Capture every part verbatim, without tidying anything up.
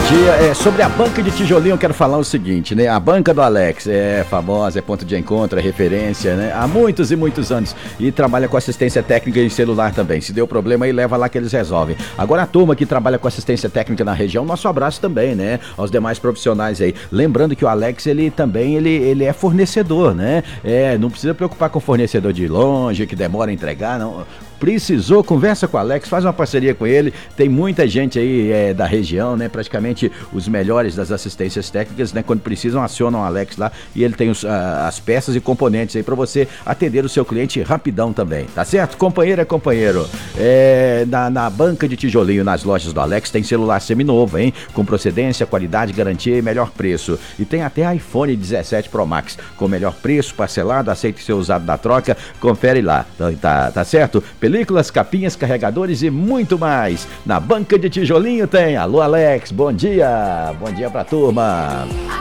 dia. É, sobre a banca de tijolinho eu quero falar o seguinte, né? A banca do Alex é famosa, é ponto de encontro, é referência, né? Há muitos e muitos anos. E trabalha com assistência técnica em celular também. Se deu problema aí, leva lá que eles resolvem. Agora a turma que trabalha com assistência técnica na região, nosso abraço também, né? Aos demais profissionais aí. Lembrando que o Alex, ele também, ele, ele é fornecedor, né? É, não precisa preocupar com o fornecedor de longe, que demora a entregar, não. Precisou, conversa com o Alex, faz uma parceria com ele. Tem muita gente aí é, da região, né? Praticamente os melhores das assistências técnicas, né? Quando precisam, acionam o Alex lá e ele tem os, a, as peças e componentes aí para você atender o seu cliente rapidão também, tá certo? Companheiro é companheiro. É, na, na banca de tijolinho, nas lojas do Alex, tem celular seminovo, hein? Com procedência, qualidade, garantia e melhor preço. E tem até iPhone dezessete Pro Max, com melhor preço, parcelado, aceita ser usado na troca. Confere lá, tá, tá, tá certo? Películas, capinhas, carregadores e muito mais. Na banca de tijolinho tem. Alô, Alex, bom dia. Bom dia pra turma.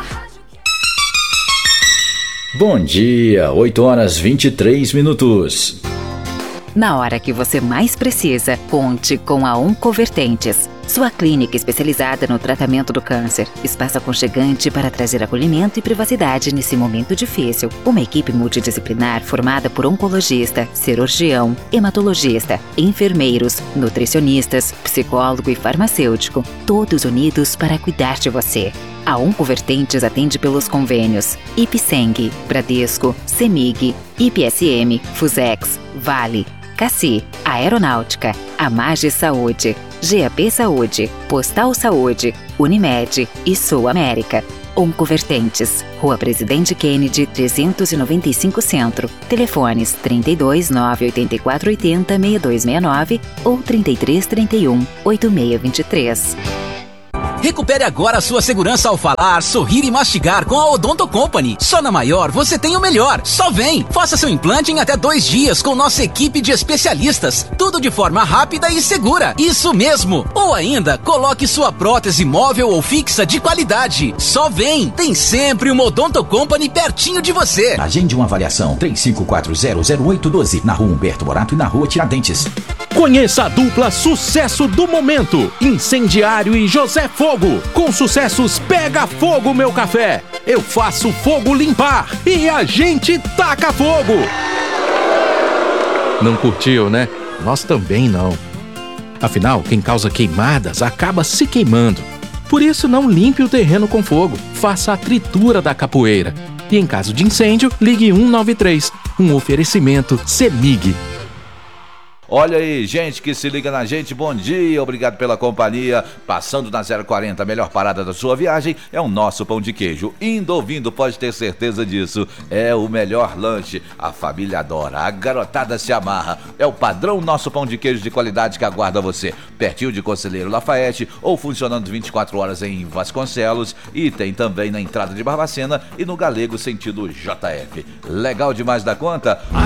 Bom dia, oito horas e vinte e três minutos. Na hora que você mais precisa, conte com a Oncovertentes. Sua clínica especializada no tratamento do câncer. Espaço aconchegante para trazer acolhimento e privacidade nesse momento difícil. Uma equipe multidisciplinar formada por oncologista, cirurgião, hematologista, enfermeiros, nutricionistas, psicólogo e farmacêutico. Todos unidos para cuidar de você. A Oncovertentes atende pelos convênios Ipseng, Bradesco, Semig, I P S M, Fusex, Vale, Cassi, Aeronáutica, Amage Saúde, G A P Saúde, Postal Saúde, Unimed e Sul América. Oncovertentes, Rua Presidente Kennedy, trezentos e noventa e cinco Centro. Telefones trinta e dois, nove oito quatro oito zero, seis dois seis nove ou trinta e três, trinta e um, oito seis dois três. Recupere agora a sua segurança ao falar, sorrir e mastigar com a Odonto Company. Só na Maior você tem o melhor. Só vem! Faça seu implante em até dois dias com nossa equipe de especialistas. Tudo de forma rápida e segura. Isso mesmo! Ou ainda, coloque sua prótese móvel ou fixa de qualidade. Só vem! Tem sempre uma Odonto Company pertinho de você. Agende uma avaliação três cinco quatro zero zero oito um dois na Rua Humberto Morato e na Rua Tiradentes. Conheça a dupla sucesso do momento, Incendiário e José Fogo. Com sucessos Pega Fogo Meu Café, Eu Faço Fogo Limpar e a gente taca fogo. Não curtiu, né? Nós também não. Afinal, quem causa queimadas acaba se queimando. Por isso, não limpe o terreno com fogo, faça a tritura da capoeira. E em caso de incêndio, ligue um nove três. Um oferecimento Semig. Olha aí, gente que se liga na gente, bom dia, obrigado pela companhia. Passando na zero quarenta, a melhor parada da sua viagem é o nosso pão de queijo. Indo ou vindo, pode ter certeza disso. É o melhor lanche, a família adora, a garotada se amarra. É o padrão nosso pão de queijo de qualidade que aguarda você. Pertinho de Conselheiro Lafayette ou funcionando vinte e quatro horas em Vasconcelos. E tem também na entrada de Barbacena e no Galego sentido J F. Legal demais da conta?